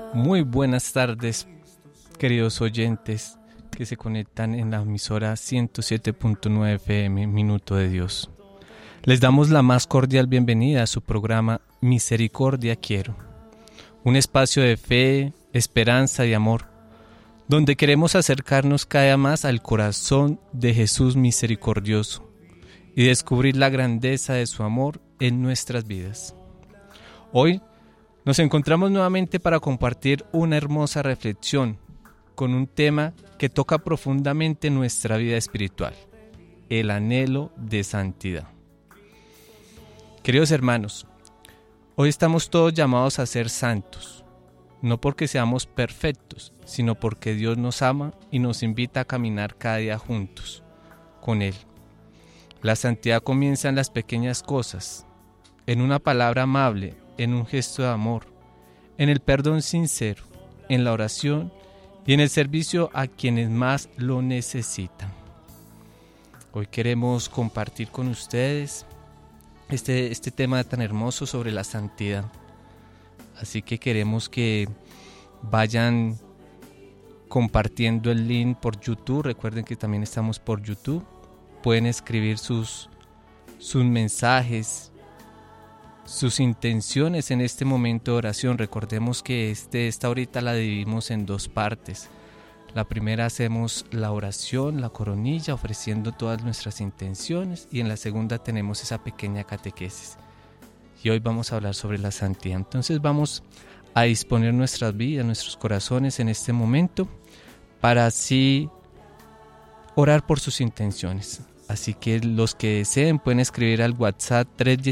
Muy buenas tardes, queridos oyentes que se conectan en la emisora 107.9 FM Minuto de Dios. Les damos la más cordial bienvenida a su programa Misericordia Quiero, un espacio de fe, esperanza y amor, donde queremos acercarnos cada día más al corazón de Jesús misericordioso y descubrir la grandeza de su amor en nuestras vidas. Hoy nos encontramos nuevamente para compartir una hermosa reflexión con un tema que toca profundamente nuestra vida espiritual, el anhelo de santidad. Queridos hermanos, hoy estamos todos llamados a ser santos, no porque seamos perfectos, sino porque Dios nos ama y nos invita a caminar cada día juntos con Él. La santidad comienza en las pequeñas cosas, en una palabra amable, en un gesto de amor, en el perdón sincero, en la oración y en el servicio a quienes más lo necesitan. Hoy queremos compartir con ustedes este tema tan hermoso sobre la santidad. Así que queremos que vayan compartiendo el link por YouTube. Recuerden que también estamos por YouTube. Pueden escribir sus mensajes, sus intenciones en este momento de oración. Recordemos que esta horita la dividimos en dos partes. La primera hacemos la oración, la coronilla, ofreciendo todas nuestras intenciones, y en la segunda tenemos esa pequeña catequesis. Y hoy vamos a hablar sobre la santidad. Entonces vamos a disponer nuestras vidas, nuestros corazones en este momento para así orar por sus intenciones. Así que los que deseen pueden escribir al WhatsApp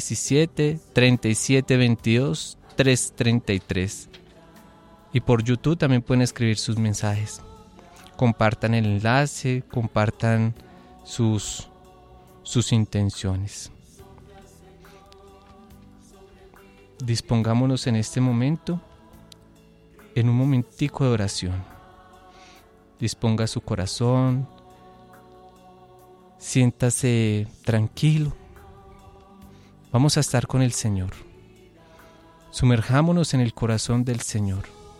317-3722-333. Y por YouTube también pueden escribir sus mensajes. Compartan el enlace, compartan sus intenciones. Dispongámonos en este momento, en un momentico de oración. Disponga su corazón. Siéntase tranquilo. Vamos a estar con el Señor. Sumerjámonos en el corazón del Señor.